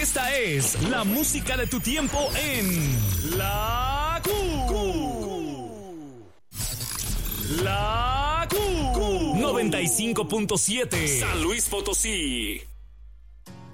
Esta es la música de tu tiempo en La Q. La Q. 95.7 San Luis Potosí.